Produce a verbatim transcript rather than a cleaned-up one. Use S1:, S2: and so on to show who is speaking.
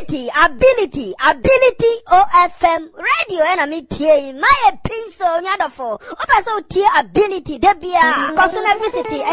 S1: ability, ability, ability O F M radio and a metie. My pencil, nyadafo. Opa so tie ability, debia. Kosuna visiti.